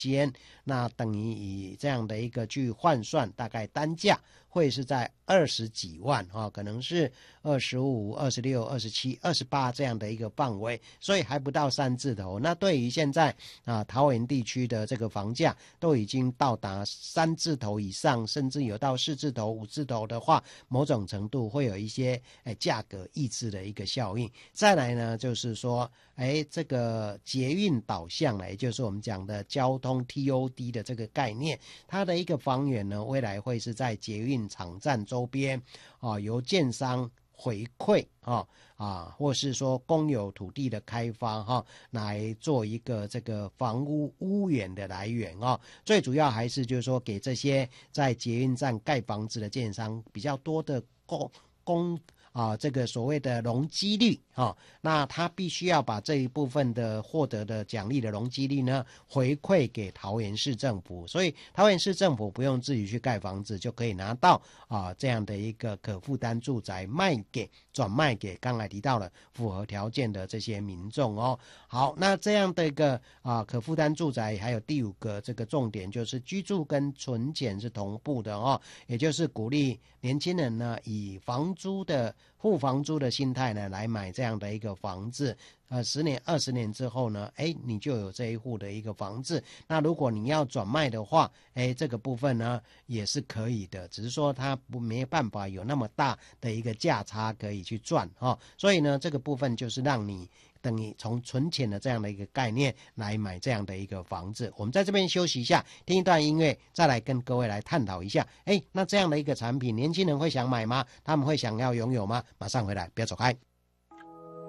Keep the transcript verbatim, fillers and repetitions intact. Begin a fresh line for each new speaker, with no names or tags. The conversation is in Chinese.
间，那等于以这样的一个去换算，大概单价会是在二十几万哈、哦，可能是二十五、二十六、二十七、二十八这样的一个范围，所以还不到三字头。那对于现在啊桃园地区的这个房价都已经到达三字头以上，甚至有到四字头、五字头的话，某种程度会有一些哎价格抑制的一个效应。再来呢，就是说，哎，这个捷运导向呢，也就是我们讲的交通 T O D 的这个概念，它的一个房源呢，未来会是在捷运场站周边啊，由建商回馈啊啊，或是说公有土地的开发哈、啊，来做一个这个房屋屋源的来源啊。最主要还是就是说给这些在捷运站盖房子的建商比较多的供供。啊，这个所谓的容积率啊，那他必须要把这一部分的获得的奖励的容积率呢，回馈给桃园市政府，所以桃园市政府不用自己去盖房子，就可以拿到啊这样的一个可负担住宅卖给转卖给刚才提到了符合条件的这些民众哦。好，那这样的一个啊可负担住宅，还有第五个这个重点就是居住跟存钱是同步的哦，也就是鼓励年轻人呢以房租的付房租的心态呢来买这样的一个房子，呃，十年、二十年之后呢，哎，你就有这一户的一个房子。那如果你要转卖的话，哎，这个部分呢也是可以的，只是说它不没办法有那么大的一个价差可以去赚哈、哦。所以呢，这个部分就是让你等于从存钱的这样的一个概念来买这样的一个房子。我们在这边休息一下，听一段音乐，再来跟各位来探讨一下。哎，那这样的一个产品，年轻人会想买吗？他们会想要拥有吗？马上回来，不要走开。